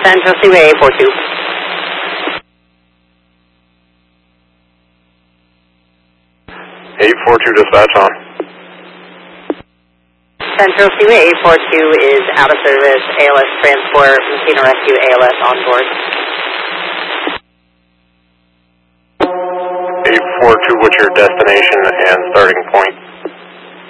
Central Seaway 842. Dispatch on. Central Seaway 842 is out of service. ALS transport, Messina Rescue ALS on board. 842, what's your destination and starting point?